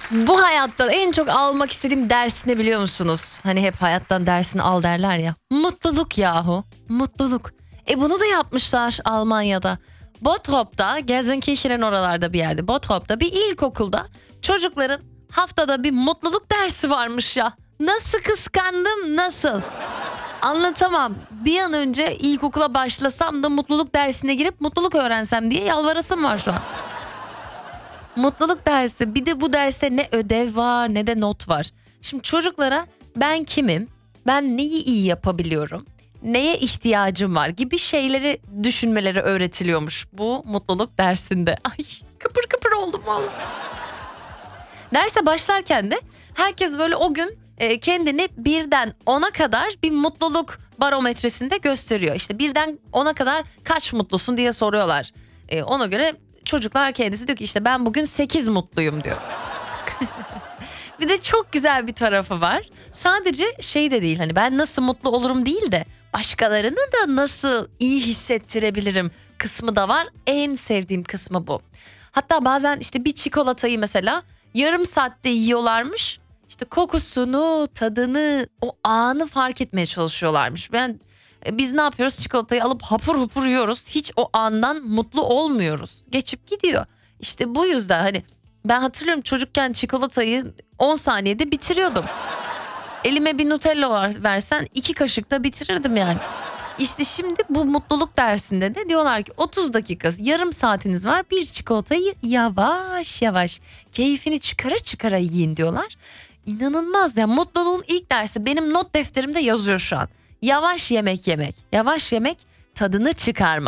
Bu hayattan en çok almak istediğim ders ne biliyor musunuz? Hani hep hayattan dersini al derler ya. Mutluluk yahu. Mutluluk. Bunu da yapmışlar Almanya'da. Bottrop'ta, Gelsenkirchen'in oralarda bir yerde. Bottrop'ta bir ilkokulda çocukların haftada bir mutluluk dersi varmış ya. Nasıl kıskandım, nasıl? Anlatamam. Bir an önce ilkokula başlasam da mutluluk dersine girip mutluluk öğrensem diye yalvarasım var şu an. Mutluluk dersi, bir de bu derste ne ödev var ne de not var. Şimdi çocuklara ben kimim, ben neyi iyi yapabiliyorum, neye ihtiyacım var gibi şeyleri düşünmeleri öğretiliyormuş bu mutluluk dersinde. Ay, kıpır kıpır oldum vallahi. Derse başlarken de herkes böyle o gün kendini birden 10'a kadar bir mutluluk barometresinde gösteriyor. İşte birden 10'a kadar kaç mutlusun diye soruyorlar. Ona göre çocuklar kendisi diyor ki işte ben bugün 8 mutluyum diyor. Bir de çok güzel bir tarafı var. Sadece şey de değil, hani ben nasıl mutlu olurum değil de başkalarını da nasıl iyi hissettirebilirim kısmı da var. En sevdiğim kısmı bu. Hatta bazen işte bir çikolatayı mesela yarım saatte yiyorlarmış. İşte kokusunu, tadını, o anı fark etmeye çalışıyorlarmış. Biz ne yapıyoruz? Çikolatayı alıp hapur hapur yiyoruz. Hiç o andan mutlu olmuyoruz. Geçip gidiyor. İşte bu yüzden hani ben hatırlıyorum çocukken çikolatayı 10 saniyede bitiriyordum. Elime bir Nutella versen 2 kaşıkta bitirirdim yani. İşte şimdi bu mutluluk dersinde de diyorlar ki 30 dakika, yarım saatiniz var, bir çikolatayı yavaş yavaş keyfini çıkara çıkara yiyin diyorlar. İnanılmaz ya, mutluluğun ilk dersi benim not defterimde yazıyor şu an. Yavaş yemek yemek, yavaş yemek, tadını çıkarmak.